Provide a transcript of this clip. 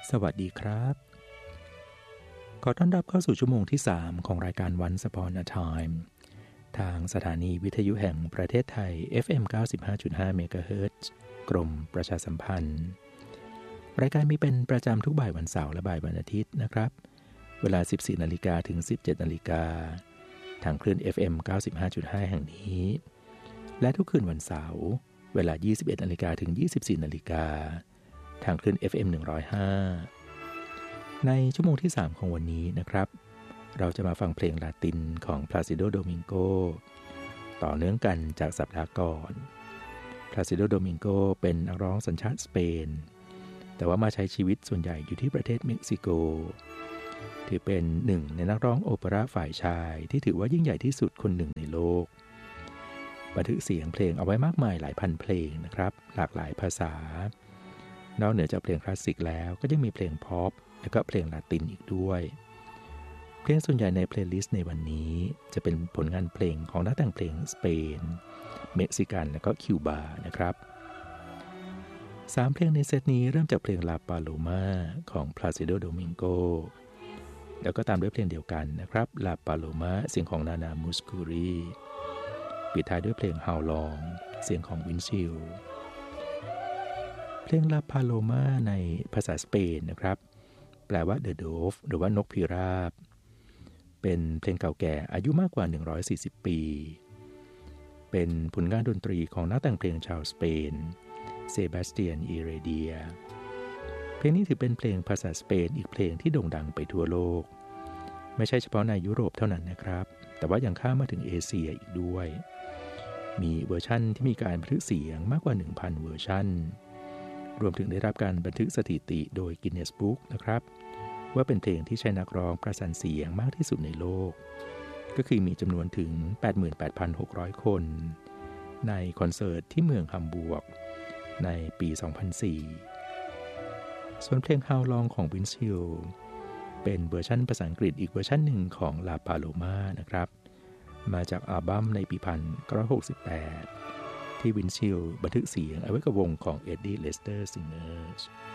สวัสดีครับขอต้อนรับเข้าสู่ชั่วโมงที่3ของรายการ Once Upon a Time ทางสถานีวิทยุแห่งประเทศไทย FM 95.5 MHz กรมประชาสัมพันธ์รายการมีเป็นประจำทุกบ่ายวันเสาร์และบ่ายวันอาทิตย์นะครับเวลา 14 นาฬิกาถึง 17 นาฬิกาทางคลื่น FM 95.5 แห่งนี้และทุกคืนวันเสาร์เวลา 21 นาฬิกาถึง 24 นาฬิกาทางคลื่น FM 105ในชั่วโมงที่3ของวันนี้นะครับเราจะมาฟังเพลงลาตินของ Plácido Domingo ต่อเนื่องกันจากสัปดาห์ก่อน Plácido Domingo เป็นนักร้องสัญชาติสเปนแต่ว่ามาใช้ชีวิตส่วนใหญ่อยู่ที่ประเทศเม็กซิโกถือเป็นหนึ่งในนักร้องโอเปร่าฝ่ายชายที่ถือว่ายิ่งใหญ่ที่สุดคนหนึ่งในโลกบันทึกเสียงเพลงเอาไว้มากมายหลายพันเพลงนะครับหลากหลายภาษานอกเหนือจากเพลงคลาสสิกแล้วก็ยังมีเพลงพ็อปและก็เพลงลาตินอีกด้วยเพลงส่วนใหญ่ในเพลย์ลิสต์ในวันนี้จะเป็นผลงานเพลงของนักแต่งเพลงสเปนเม็กซิกันและก็คิวบานะครับ3เพลงในเซตนี้เริ่มจากเพลง La Paloma ของ Plácido Domingo แล้วก็ตามด้วยเพลงเดียวกันนะครับ La Paloma เสียงของ Nana Mouskouri ปิดท้ายด้วยเพลง How Long เสียงของ Winchellเพลง La Paloma ในภาษาสเปนนะครับแปลว่า The Dove หรือว่านกพิราบเป็นเพลงเก่าแก่อายุมากกว่า140ปีเป็นผลงานดนตรีของนักแต่งเพลงชาวสเปนเซบาสเตียนอิเรเดียเพลงนี้ถือเป็นเพลงภาษาสเปนอีกเพลงที่โด่งดังไปทั่วโลกไม่ใช่เฉพาะในยุโรปเท่านั้นนะครับแต่ว่ายังข้ามมาถึงเอเชียอีกด้วยมีเวอร์ชั่นที่มีการบันทึกเสียงมากกว่า 1,000 เวอร์ชั่นรวมถึงได้รับการบันทึกสถิติโดย Guinness Book นะครับว่าเป็นเพลงที่ใช้นักร้องประสานเสียงมากที่สุดในโลกก็คือมีจำนวนถึง 88,600 คนในคอนเสิร์ตที่เมืองฮัมบูร์กในปี 2004 ส่วนเพลง How Long ของ Winchell เป็นเวอร์ชันภาษาอังกฤษอีกเวอร์ชันหนึ่งของ La Paloma นะครับมาจากอัลบั้มในปี 1968 ที่ Winchell บันทึกเสียงเอาไว้กับวงของ Eddie Lester Singers